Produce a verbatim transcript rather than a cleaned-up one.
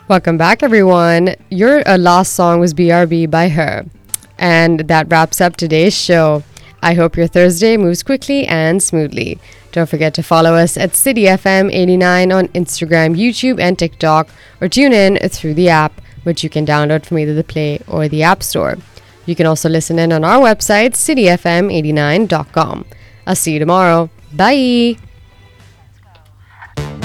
Welcome back, everyone. Your uh, last song was B R B by Her. And that wraps up today's show. I hope your Thursday moves quickly and smoothly. Don't forget to follow us at City F M eighty-nine on Instagram, YouTube, and TikTok, or tune in through the app, which you can download from either the Play or the App Store. You can also listen in on our website, city f m eighty-nine dot com. I'll see you tomorrow. Bye!